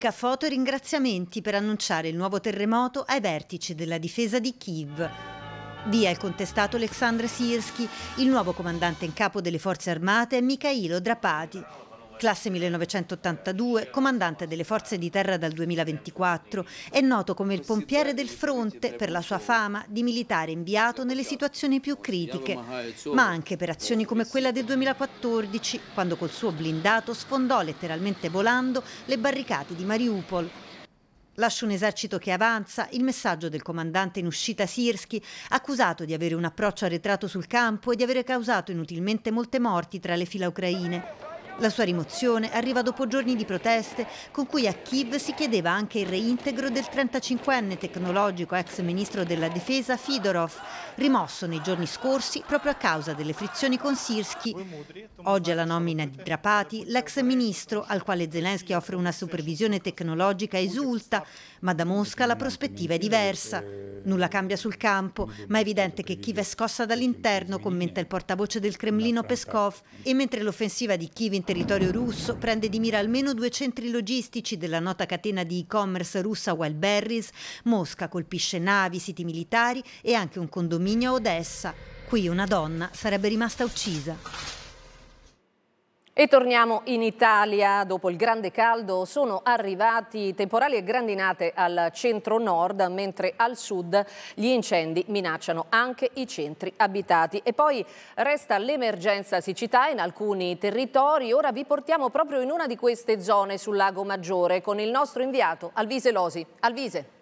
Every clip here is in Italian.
Foto e ringraziamenti per annunciare il nuovo terremoto ai vertici della difesa di Kiev. Via il contestato Oleksandr Syrskyi, il nuovo comandante in capo delle forze armate è Mikhailo Drapati. Classe 1982, comandante delle forze di terra dal 2024, è noto come il pompiere del fronte per la sua fama di militare inviato nelle situazioni più critiche, ma anche per azioni come quella del 2014, quando col suo blindato sfondò letteralmente volando le barricate di Mariupol. Lascia un esercito che avanza, il messaggio del comandante in uscita Syrskyi, accusato di avere un approccio arretrato sul campo e di avere causato inutilmente molte morti tra le fila ucraine. La sua rimozione arriva dopo giorni di proteste con cui a Kiev si chiedeva anche il reintegro del 35enne tecnologico ex ministro della difesa Fedorov, rimosso nei giorni scorsi proprio a causa delle frizioni con Syrskyi. Oggi alla nomina di Drapati, l'ex ministro, al quale Zelensky offre una supervisione tecnologica, esulta, ma da Mosca la prospettiva è diversa. Nulla cambia sul campo, ma è evidente che Kiev è scossa dall'interno, commenta il portavoce del Cremlino Peskov, e mentre l'offensiva di Kiev in territorio russo prende di mira almeno 2 centri logistici della nota catena di e-commerce russa Wildberries, Mosca colpisce navi, siti militari e anche un condominio a Odessa. Qui una donna sarebbe rimasta uccisa. E torniamo in Italia. Dopo il grande caldo sono arrivati temporali e grandinate al centro-nord, mentre al sud gli incendi minacciano anche i centri abitati. E poi resta l'emergenza siccità in alcuni territori. Ora vi portiamo proprio in una di queste zone sul Lago Maggiore con il nostro inviato Alvise Losi. Alvise.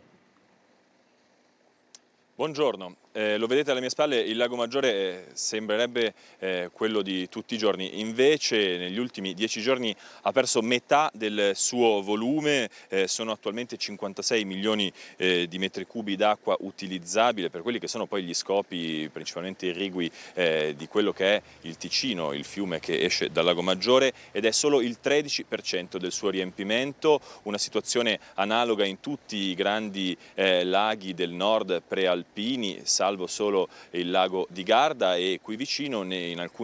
Buongiorno, lo vedete alle mie spalle, il Lago Maggiore sembrerebbe quello di tutti i giorni, invece negli ultimi 10 giorni ha perso metà del suo volume, sono attualmente 56 milioni di metri cubi d'acqua utilizzabile per quelli che sono poi gli scopi principalmente irrigui di quello che è il Ticino, il fiume che esce dal Lago Maggiore, ed è solo il 13% del suo riempimento, una situazione analoga in tutti i grandi laghi del nord prealpini, salvo solo il lago di Garda, e qui vicino in alcuni